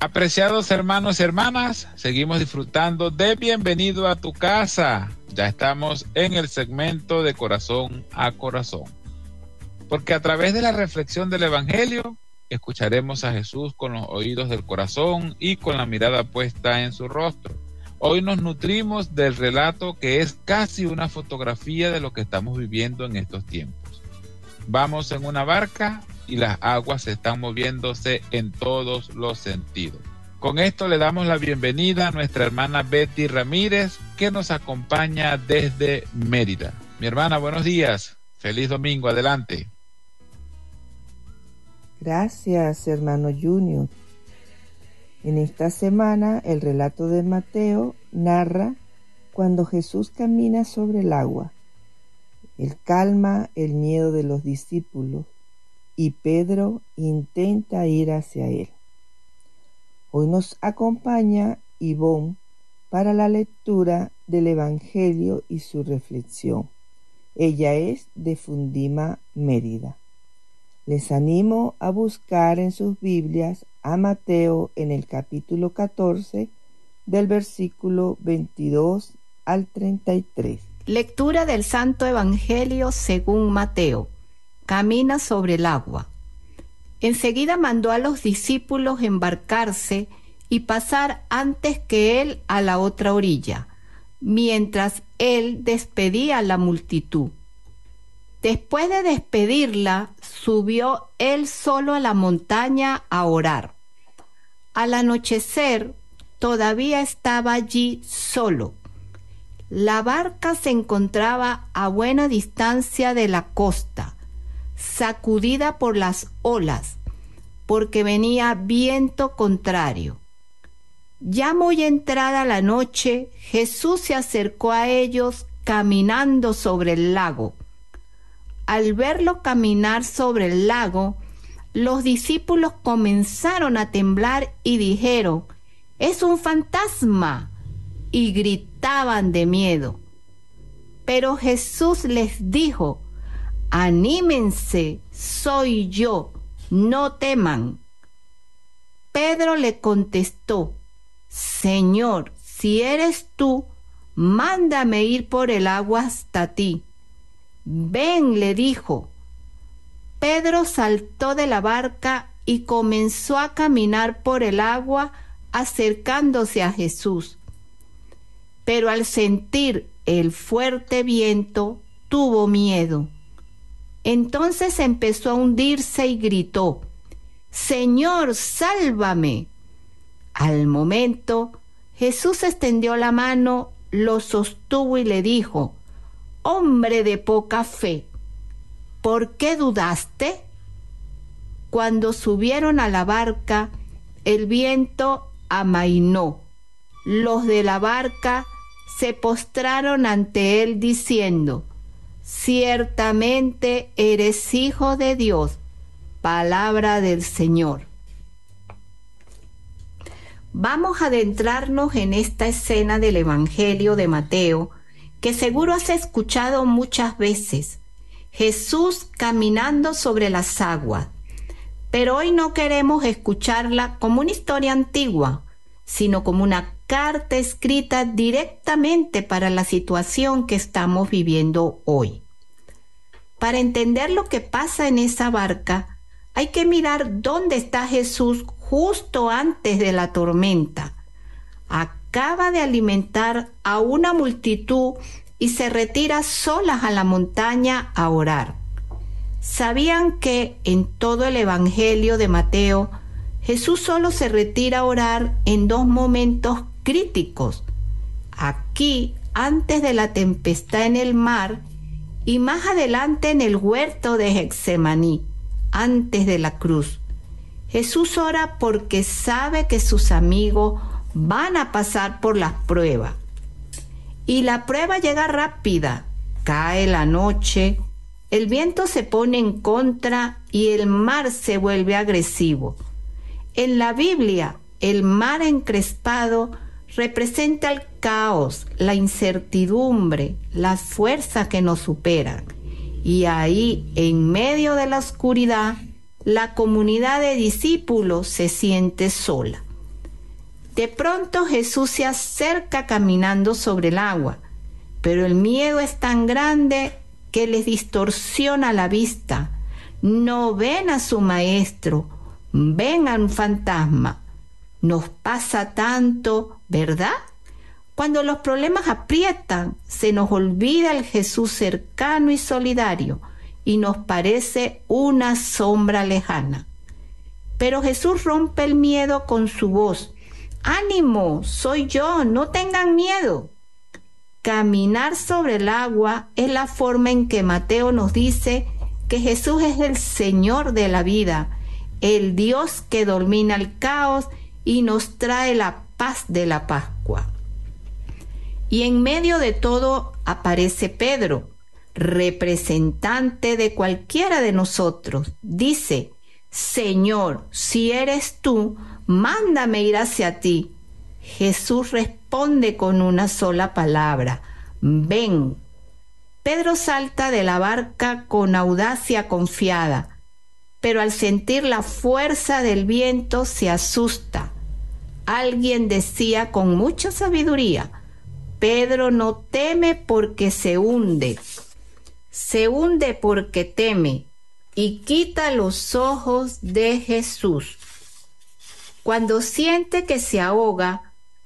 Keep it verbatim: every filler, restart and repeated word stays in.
Apreciados hermanos y hermanas, seguimos disfrutando de Bienvenido a tu casa. Ya estamos en el segmento de corazón a corazón. Porque a través de la reflexión del Evangelio, escucharemos a Jesús con los oídos del corazón y con la mirada puesta en su rostro. Hoy nos nutrimos del relato que es casi una fotografía de lo que estamos viviendo en estos tiempos. Vamos en una barca y las aguas están moviéndose en todos los sentidos. Con esto le damos la bienvenida a nuestra hermana Betty Ramírez, que nos acompaña desde Mérida. Mi hermana, buenos días. Feliz domingo. Adelante. Gracias, hermano Junior. En esta semana, el relato de Mateo narra cuando Jesús camina sobre el agua. Él calma el miedo de los discípulos y Pedro intenta ir hacia él. Hoy nos acompaña Ivonne para la lectura del Evangelio y su reflexión. Ella es de Fundima, Mérida. Les animo a buscar en sus Biblias a Mateo en el capítulo catorce, del versículo veintidós al treinta y tres. Lectura del Santo Evangelio según Mateo. Camina sobre el agua. Enseguida mandó a los discípulos embarcarse y pasar antes que él a la otra orilla, mientras él despedía a la multitud. Después de despedirla, subió él solo a la montaña a orar. Al anochecer, todavía estaba allí solo. La barca se encontraba a buena distancia de la costa, sacudida por las olas, porque venía viento contrario. Ya muy entrada la noche, Jesús se acercó a ellos caminando sobre el lago. Al verlo caminar sobre el lago, los discípulos comenzaron a temblar y dijeron: «¡Es un fantasma!», y gritaban de miedo. Pero Jesús les dijo: «Anímense, soy yo, no teman». Pedro le contestó: «Señor, si eres tú, mándame ir por el agua hasta ti». «Ven», le dijo. Pedro saltó de la barca y comenzó a caminar por el agua acercándose a Jesús. Pero al sentir el fuerte viento, tuvo miedo. Entonces empezó a hundirse y gritó: «Señor, sálvame». Al momento, Jesús extendió la mano, lo sostuvo y le dijo: «Hombre de poca fe, ¿por qué dudaste?». Cuando subieron a la barca, el viento amainó. Los de la barca se postraron ante él diciendo: «Ciertamente eres Hijo de Dios». Palabra del Señor. Vamos a adentrarnos en esta escena del Evangelio de Mateo, que seguro has escuchado muchas veces. Jesús caminando sobre las aguas. Pero hoy no queremos escucharla como una historia antigua, sino como una carta escrita directamente para la situación que estamos viviendo hoy. Para entender lo que pasa en esa barca, hay que mirar dónde está Jesús justo antes de la tormenta. Acaba de alimentar a una multitud y se retira solas a la montaña a orar. ¿Sabían que en todo el Evangelio de Mateo, Jesús solo se retira a orar en dos momentos críticos? Aquí, antes de la tempestad en el mar, y más adelante en el huerto de Getsemaní, antes de la cruz. Jesús ora porque sabe que sus amigos van a pasar por las pruebas. Y la prueba llega rápida. Cae la noche, el viento se pone en contra y el mar se vuelve agresivo. En la Biblia, el mar encrespado representa el caos, la incertidumbre, las fuerzas que nos superan. Y ahí, en medio de la oscuridad, la comunidad de discípulos se siente sola. De pronto Jesús se acerca caminando sobre el agua, pero el miedo es tan grande que les distorsiona la vista. No ven a su maestro, ven a un fantasma. Nos pasa tanto, ¿verdad? Cuando los problemas aprietan, se nos olvida el Jesús cercano y solidario y nos parece una sombra lejana. Pero Jesús rompe el miedo con su voz. ¡Ánimo! Soy yo, no tengan miedo. Caminar sobre el agua es la forma en que Mateo nos dice que Jesús es el Señor de la vida, el Dios que domina el caos y nos trae la paz de la Pascua. Y en medio de todo aparece Pedro, representante de cualquiera de nosotros. Dice: Señor, si eres tú, mándame ir hacia ti. Jesús responde con una sola palabra: ven. Pedro salta de la barca con audacia confiada, pero al sentir la fuerza del viento se asusta. Alguien decía con mucha sabiduría: Pedro no teme porque se hunde, se hunde porque teme, y quita los ojos de Jesús. Cuando siente que se ahoga,